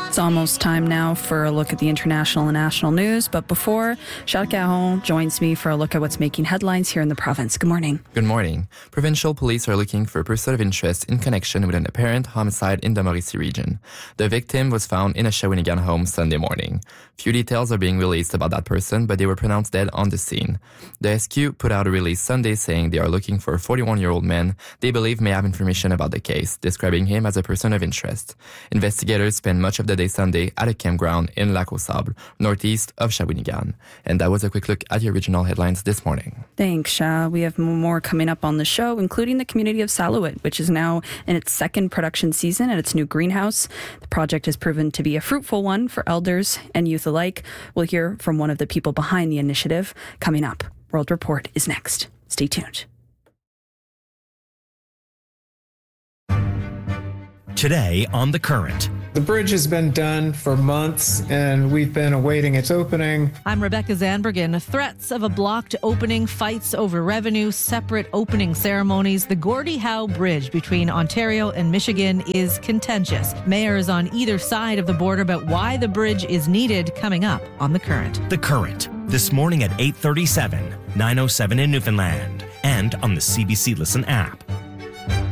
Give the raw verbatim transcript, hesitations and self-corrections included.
It's almost time now for a look at the international and national news. But before, Charles Caron joins me for a look at what's making headlines here in the province. Good morning. Good morning. Provincial police are looking for a person of interest in connection with an apparent homicide in the Mauricie region. The victim was found in a Shawinigan home Sunday morning. Few details are being released about that person, but they were pronounced dead on the scene. The S Q put out a release Sunday saying they are looking for a forty-one-year-old man they believe may have information about the case, describing him as a person of interest. Investigators spent much of the day Sunday at a campground in Lac aux Sables, northeast of Shawinigan. And that was a quick look at the original headlines this morning. Thanks, Sha. We have more coming up on the show, including the community of Salouet, which is now in its second production season at its new greenhouse. The project has proven to be a fruitful one for elders and youth alike. We'll hear from one of the people behind the initiative coming up. World Report is next. Stay tuned. Today on The Current. The bridge has been done for months, and we've been awaiting its opening. I'm Rebecca Zanbergen. Threats of a blocked opening, fights over revenue, separate opening ceremonies. The Gordie Howe Bridge between Ontario and Michigan is contentious. Mayors on either side of the border about why the bridge is needed coming up on The Current. The Current, this morning at eight thirty-seven, nine oh seven in Newfoundland, and on the C B C Listen app.